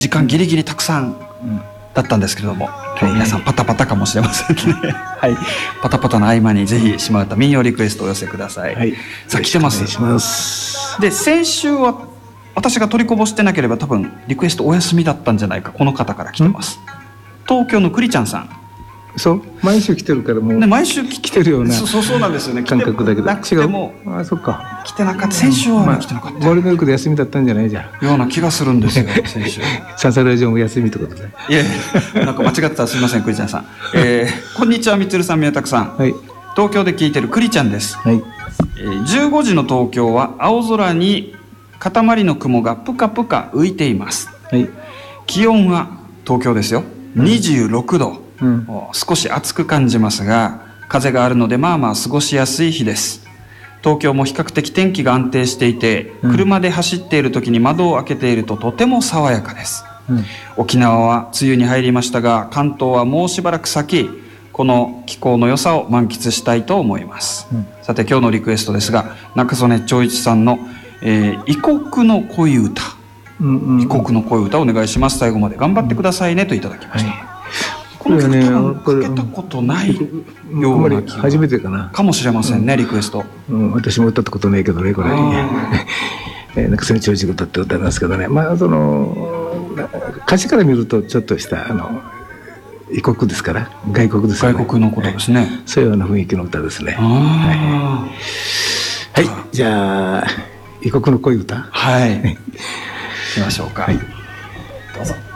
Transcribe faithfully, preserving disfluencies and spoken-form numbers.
時間ギリギリたくさんだったんですけれども、今日皆さんパタパタかもしれませんね。はい、パタパタの合間にぜひ島唄民謡リクエストをお寄せください。はい、さあ来てます。 お願いします。 で先週は私が取りこぼしてなければ多分リクエストお休みだったんじゃないか。この方から来てます。東京のクリちゃんさん。 そう毎週来てるからもう、 ね、毎週来てるようなそうそうなんですよね。 感覚だけどなくても違う。あ、そっか。 来てなかった。先週は来てなかった。 ゴールデンウィークで休みだったんじゃないじゃん。 ような気がするんですよ。先週。 サンサラジオも休みってことで。 いやいやなんか間違ってたらすみませんクリちゃんさん。えー、こんにちはみつるさん宮田さん。はい。東京で聞いてるクリちゃんです。はい。えー、じゅうごじの東京は青空に塊の雲がぷかぷか浮いています。はい。気温は東京ですよ。にじゅうろくど。うん、少し暑く感じますが風があるのでまあまあ過ごしやすい日です。東京も比較的天気が安定していて、うん、車で走っている時に窓を開けているととても爽やかです、うん、沖縄は梅雨に入りましたが関東はもうしばらく先この気候の良さを満喫したいと思います、うん、さて今日のリクエストですが中曽根長一さんの、えー、異国の恋歌、うんうん、異国の恋歌をお願いします。最後まで頑張ってくださいねといただきました、はい。この曲多分かけたことないような気が初めてかなかもしれませんね、うん、リクエスト、 うん、私も歌ったことないけどねこれ中曽根長一が歌って歌いますけどね、まあその歌詞から見るとちょっとしたあの異国ですから外国ですから、ね、 外国のことですね、はい、 そういうような雰囲気の歌ですね。はい、はい、じゃあ異国の恋歌はい行きましょうか、はい、どうぞ。